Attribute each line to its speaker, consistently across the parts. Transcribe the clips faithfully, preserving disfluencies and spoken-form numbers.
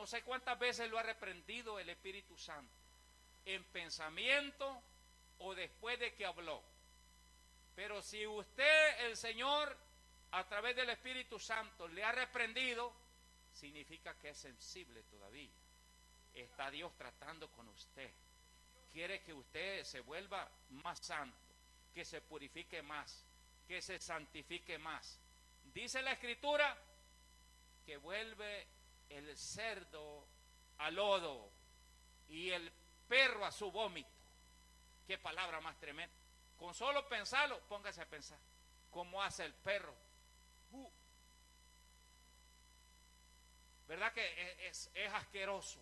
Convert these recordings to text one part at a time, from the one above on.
Speaker 1: sé cuántas veces lo ha reprendido el Espíritu Santo, en pensamiento o después de que habló. Pero si usted, el Señor, a través del Espíritu Santo le ha reprendido, significa que es sensible todavía. Está Dios tratando con usted. Quiere que usted se vuelva más santo, que se purifique más, que se santifique más. Dice la Escritura que vuelve el cerdo al lodo y el perro a su vómito. Qué palabra más tremenda. Con solo pensarlo, póngase a pensar cómo hace el perro. Uh. ¿Verdad que es, es, es asqueroso?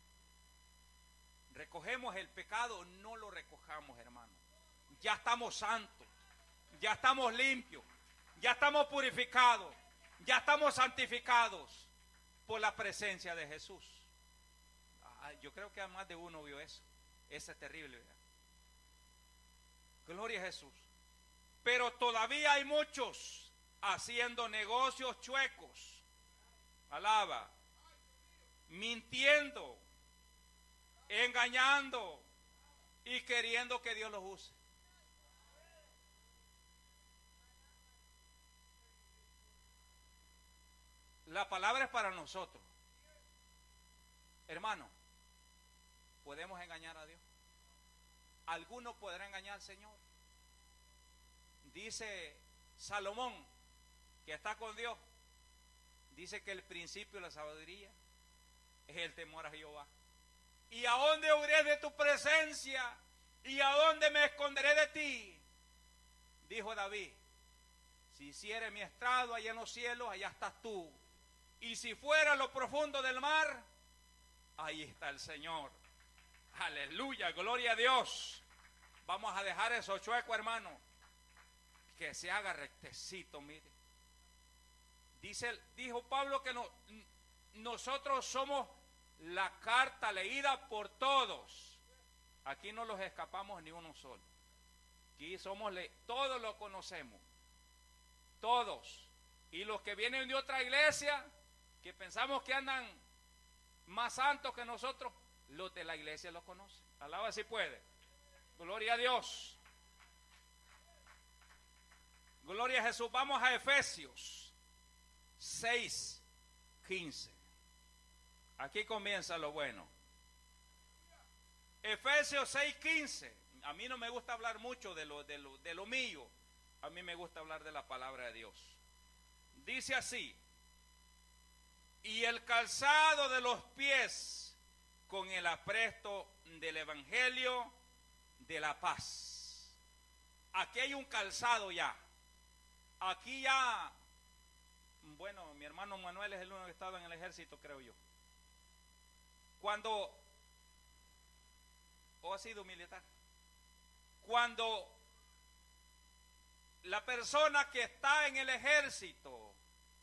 Speaker 1: Recogemos el pecado, no lo recojamos, hermano. Ya estamos santos, ya estamos limpios, ya estamos purificados, ya estamos santificados por la presencia de Jesús. Ah, yo creo que a más de uno vio eso. Eso es terrible, ¿verdad? Gloria a Jesús. Pero todavía hay muchos haciendo negocios chuecos. Alaba. Mintiendo, engañando y queriendo que Dios los use. La palabra es para nosotros. Hermano, ¿podemos engañar a Dios? ¿Alguno podrá engañar al Señor? Dice Salomón, que está con Dios, dice que el principio de la sabiduría es el temor a Jehová. ¿Y a dónde huiré de tu presencia? ¿Y a dónde me esconderé de ti? Dijo David, si hiciere mi estrado allá en los cielos, allá estás tú. Y si fuera a lo profundo del mar, ahí está el Señor. Aleluya, gloria a Dios. Vamos a dejar eso chueco, hermano, que se haga rectecito, mire. Dice, dijo Pablo que no, nosotros somos la carta leída por todos. Aquí no los escapamos ni uno solo. Aquí somos, le, todos lo conocemos. Todos. Y los que vienen de otra iglesia, que pensamos que andan más santos que nosotros, los de la iglesia los conocen. Alaba si puede. Gloria a Dios. Gloria a Jesús. Vamos a Efesios seis, quince. Aquí comienza lo bueno. Efesios seis, quince. A mí no me gusta hablar mucho de lo, de lo, de lo mío. A mí me gusta hablar de la palabra de Dios. Dice así: y el calzado de los pies con el apresto del evangelio de la paz. Aquí hay un calzado ya. Aquí ya, bueno, mi hermano Manuel es el único que estaba en el ejército, creo yo. Cuando, o ha sido militar, cuando la persona que está en el ejército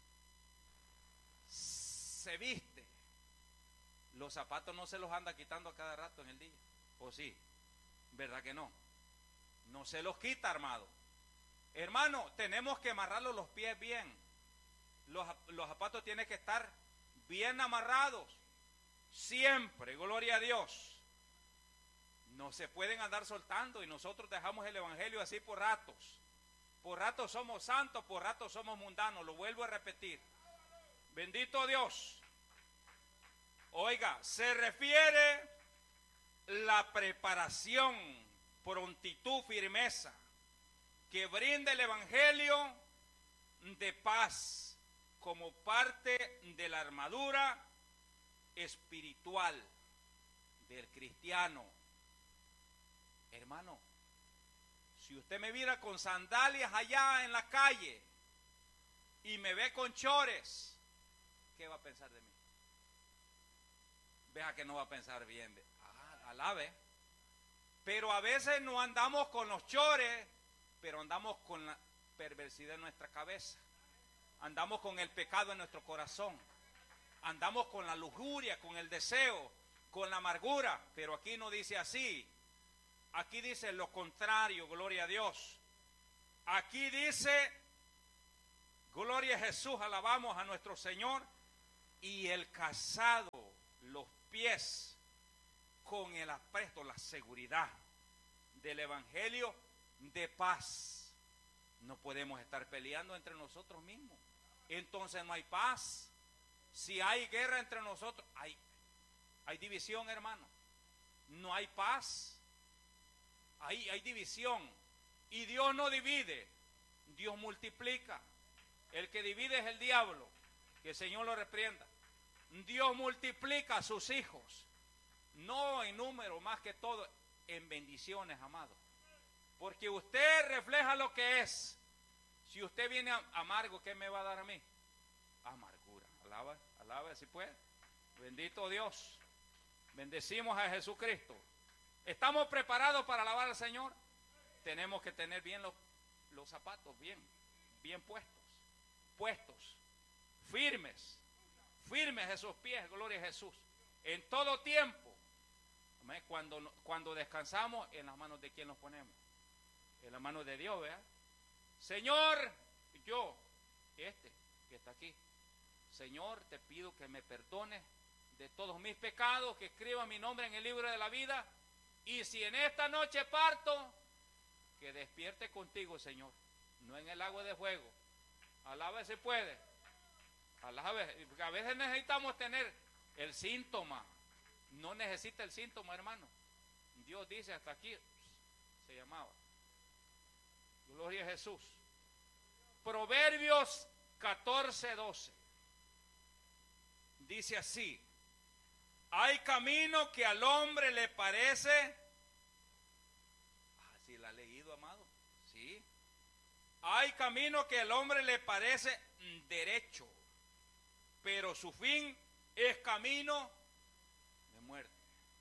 Speaker 1: se viste, los zapatos no se los anda quitando a cada rato en el día, ¿o sí? ¿Verdad que no? No se los quita, armado. Hermano, tenemos que amarrarlos los pies bien. Los, los zapatos tienen que estar bien amarrados. Siempre, gloria a Dios. No se pueden andar soltando y nosotros dejamos el evangelio así por ratos. Por ratos somos santos, por ratos somos mundanos. Lo vuelvo a repetir. Bendito Dios. Oiga, se refiere la preparación, prontitud, firmeza que brinda el evangelio de paz como parte de la armadura espiritual del cristiano. Hermano, si usted me viera con sandalias allá en la calle y me ve con chores, ¿qué va a pensar de mí? Vea que no va a pensar bien. Ah, alabe. Pero a veces no andamos con los chores, pero andamos con la perversidad en nuestra cabeza. Andamos con el pecado en nuestro corazón. Andamos con la lujuria, con el deseo, con la amargura. Pero aquí no dice así. Aquí dice lo contrario, gloria a Dios. Aquí dice, gloria a Jesús, alabamos a nuestro Señor. Y el calzado los pies con el apresto, la seguridad del evangelio de paz. No podemos estar peleando entre nosotros mismos. Entonces no hay paz. Si hay guerra entre nosotros, hay, hay división, hermano. No hay paz. Hay, hay división. Y Dios no divide, Dios multiplica. El que divide es el diablo, que el Señor lo reprenda. Dios multiplica a sus hijos, no en número, más que todo en bendiciones, amado. Porque usted refleja lo que es. Si usted viene amargo, ¿qué me va a dar a mí? Amargura. Alaba, alaba si puede. Bendito Dios. Bendecimos a Jesucristo. ¿Estamos preparados para alabar al Señor? Tenemos que tener bien los, los zapatos, bien, bien puestos, puestos, firmes, firmes esos pies, gloria a Jesús. En todo tiempo, cuando, cuando descansamos, ¿en las manos de quién nos ponemos? En las manos de Dios, ¿verdad? Señor, yo, este que está aquí, Señor, te pido que me perdones de todos mis pecados, que escriba mi nombre en el libro de la vida, y si en esta noche parto, que despierte contigo, Señor, no en el lago de fuego. Alaba si puede. Alaba, porque a veces necesitamos tener el síntoma. No necesita el síntoma, hermano. Dios dice hasta aquí, se llamaba. Gloria a Jesús. Proverbios catorce, doce. Dice así: hay camino que al hombre le parece. ¿Sí la ha leído, amado? Sí. Hay camino que al hombre le parece derecho, pero su fin es camino de muerte.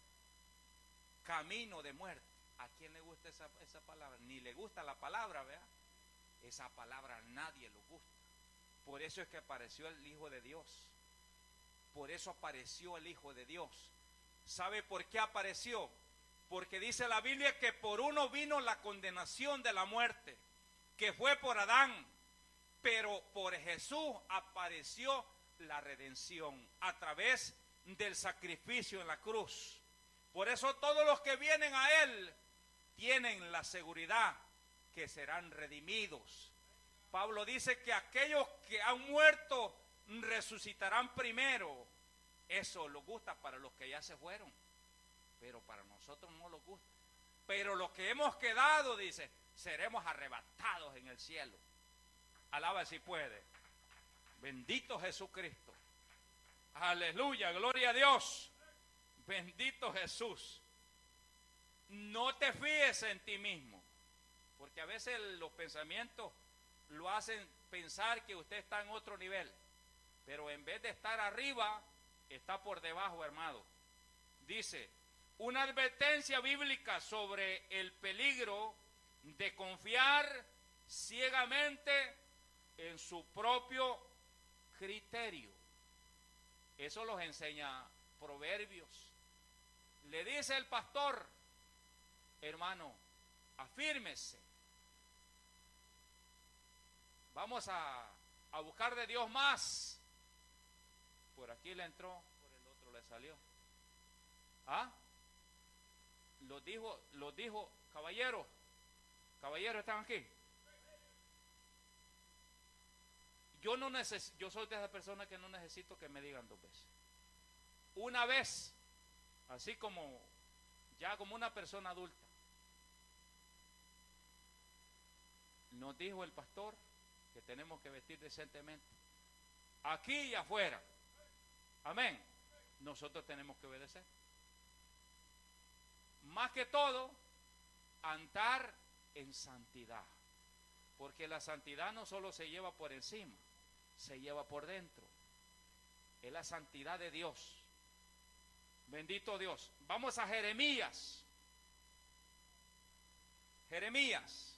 Speaker 1: Camino de muerte. ¿A quién le gusta esa, esa palabra? Ni le gusta la palabra, ¿verdad? Esa palabra a nadie le gusta. Por eso es que apareció el Hijo de Dios. Por eso apareció el Hijo de Dios. ¿Sabe por qué apareció? Porque dice la Biblia que por uno vino la condenación de la muerte, que fue por Adán, pero por Jesús apareció la redención a través del sacrificio en la cruz. Por eso todos los que vienen a Él tienen la seguridad que serán redimidos. Pablo dice que aquellos que han muerto resucitarán primero. Eso lo gusta para los que ya se fueron, pero para nosotros no nos gusta. Pero los que hemos quedado, dice, seremos arrebatados en el cielo. Alaba si puede. Bendito Jesucristo. Aleluya, gloria a Dios. Bendito Jesús. No te fíes en ti mismo, porque a veces los pensamientos lo hacen pensar que usted está en otro nivel, pero en vez de estar arriba, está por debajo, hermano. Dice, una advertencia bíblica sobre el peligro de confiar ciegamente en su propio criterio. Eso los enseña Proverbios. Le dice el pastor, hermano, afírmese. Vamos a, a buscar de Dios más. Por aquí le entró, por el otro le salió. ¿Ah? Lo dijo, lo dijo, caballeros. Caballeros, ¿están aquí? Yo no necesito, yo soy de esas personas que no necesito que me digan dos veces. Una vez, así como, ya como una persona adulta, nos dijo el pastor que tenemos que vestir decentemente. Aquí y afuera. Amén. Nosotros tenemos que obedecer. Más que todo, andar en santidad. Porque la santidad no solo se lleva por encima, se lleva por dentro. Es la santidad de Dios. Bendito Dios. Vamos a Jeremías. Jeremías.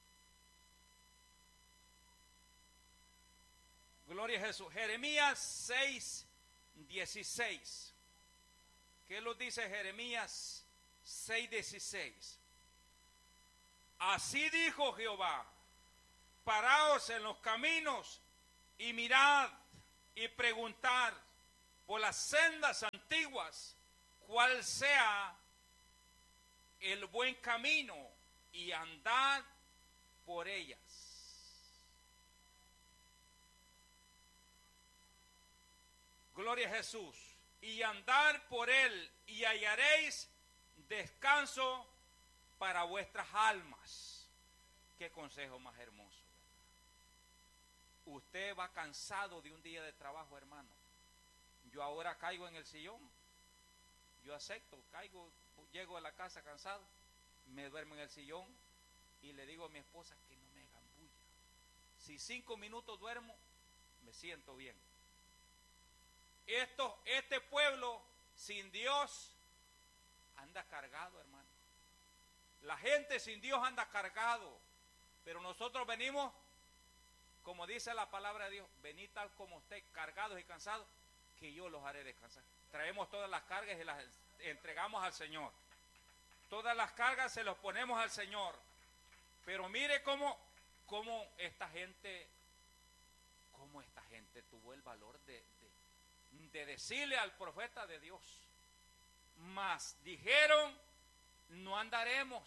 Speaker 1: Gloria a Jesús. Jeremías seis, dieciséis. ¿Qué nos dice Jeremías seis, dieciséis? Así dijo Jehová: paraos en los caminos y mirad y preguntad por las sendas antiguas antiguas, cuál sea el buen camino, y andad por ellas. Gloria a Jesús. Y andar por él, y hallaréis descanso para vuestras almas. Qué consejo más hermoso. Usted va cansado de un día de trabajo, hermano. Yo ahora caigo en el sillón. Yo acepto, caigo, llego a la casa cansado, me duermo en el sillón y le digo a mi esposa que no me hagan bulla. Si cinco minutos duermo, me siento bien. Esto, este pueblo sin Dios anda cargado, hermano. La gente sin Dios anda cargado, pero nosotros venimos, como dice la palabra de Dios, venid tal como estéis, cargados y cansados, que yo los haré descansar. Traemos todas las cargas y las entregamos al Señor. Todas las cargas se las ponemos al Señor. Pero mire cómo, cómo esta gente, cómo esta gente tuvo el valor de, de, de decirle al profeta de Dios. Mas dijeron, no andaremos.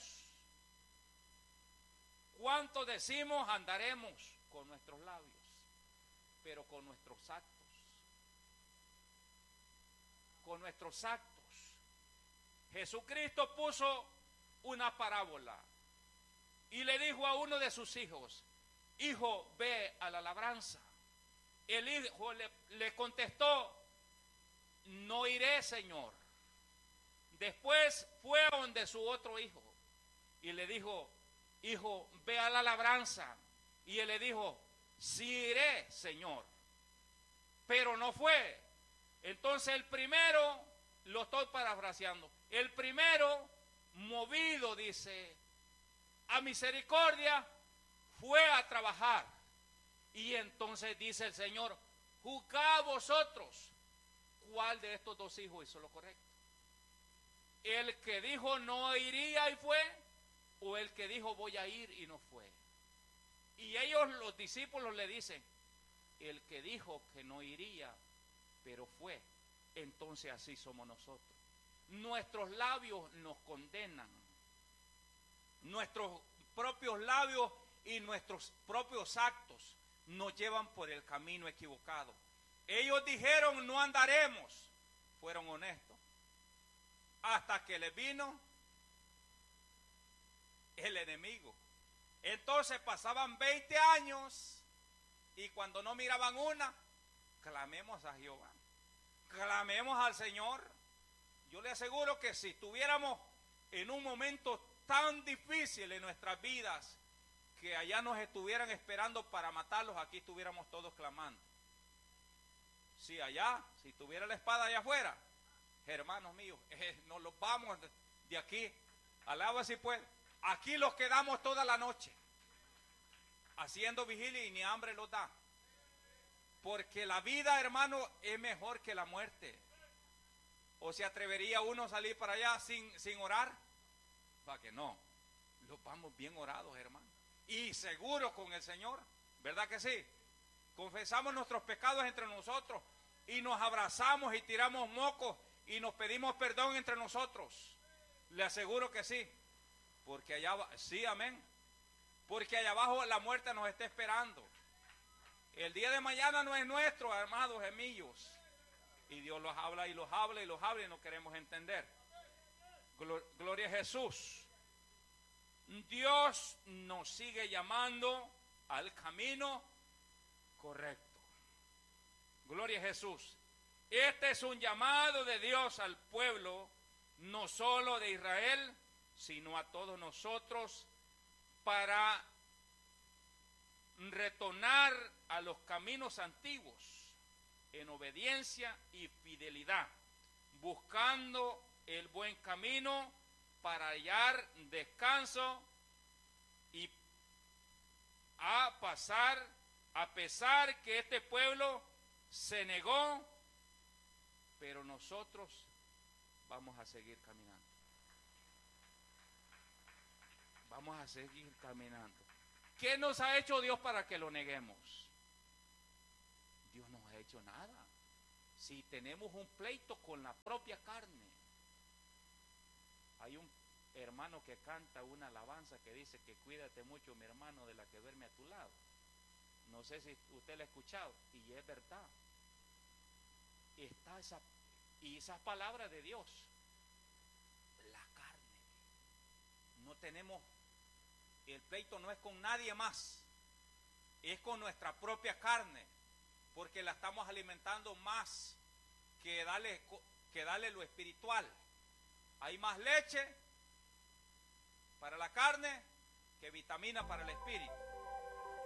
Speaker 1: ¿Cuánto decimos andaremos? Con nuestros labios, pero con nuestros actos. Con nuestros actos. Jesucristo puso una parábola y le dijo a uno de sus hijos, hijo, ve a la labranza. El hijo le, le contestó, no iré, Señor. Después fue a donde su otro hijo y le dijo, hijo, ve a la labranza. Y él le dijo, sí iré, Señor. Pero no fue. Entonces el primero, lo estoy parafraseando, el primero, movido, dice, a misericordia, fue a trabajar. Y entonces dice el Señor, juzgad vosotros, ¿cuál de estos dos hijos hizo lo correcto? ¿El que dijo no iría y fue? ¿O el que dijo voy a ir y no fue? Y ellos, los discípulos, le dicen, el que dijo que no iría, pero fue. Entonces así somos nosotros. Nuestros labios nos condenan. Nuestros propios labios y nuestros propios actos nos llevan por el camino equivocado. Ellos dijeron, no andaremos. Fueron honestos. Hasta que les vino el enemigo. Entonces pasaban veinte años y cuando no miraban una, clamemos a Jehová. Clamemos al Señor. Yo le aseguro que si estuviéramos en un momento tan difícil en nuestras vidas, que allá nos estuvieran esperando para matarlos, aquí estuviéramos todos clamando. Si allá, si tuviera la espada allá afuera, hermanos míos, eh, nos los vamos de, de aquí, alaba si puede. Aquí los quedamos toda la noche, haciendo vigilia y ni hambre los da. Porque la vida, hermano, es mejor que la muerte. ¿O se atrevería uno a salir para allá sin, sin orar? Para que no, los vamos bien orados, hermano. Y seguros con el Señor, ¿verdad que sí? Confesamos nuestros pecados entre nosotros y nos abrazamos y tiramos mocos y nos pedimos perdón entre nosotros. Le aseguro que sí. Porque allá, sí, amén. Porque allá abajo la muerte nos está esperando. El día de mañana no es nuestro, amados gemillos. Y Dios los habla y los habla y los habla y no queremos entender. Gloria a Jesús. Dios nos sigue llamando al camino correcto. Gloria a Jesús. Este es un llamado de Dios al pueblo, no solo de Israel, sino a todos nosotros, para retornar a los caminos antiguos en obediencia y fidelidad, buscando el buen camino para hallar descanso y a pasar, a pesar que este pueblo se negó, pero nosotros vamos a seguir caminando. Vamos a seguir caminando. ¿Qué nos ha hecho Dios para que lo neguemos? Dios no ha hecho nada. si tenemos un pleito con la propia carne. Hay un hermano que canta una alabanza que dice que cuídate mucho, mi hermano, de la que duerme a tu lado. No sé si usted la ha escuchado, y es verdad. Está esa, y esas palabras de Dios. La carne. No tenemos, el pleito no es con nadie más, es con nuestra propia carne, porque la estamos alimentando más que darle, que darle lo espiritual. Hay más leche para la carne que vitamina para el espíritu.